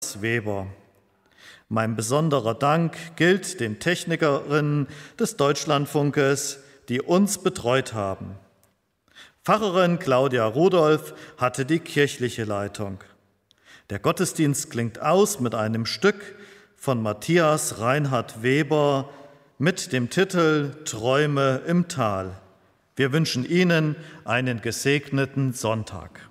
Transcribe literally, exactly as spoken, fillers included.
Matthias Weber. Mein besonderer Dank gilt den Technikerinnen des Deutschlandfunkes, die uns betreut haben. Pfarrerin Claudia Rudolph hatte die kirchliche Leitung. Der Gottesdienst klingt aus mit einem Stück von Matthias Reinhard Weber mit dem Titel Träume im Tal. Wir wünschen Ihnen einen gesegneten Sonntag.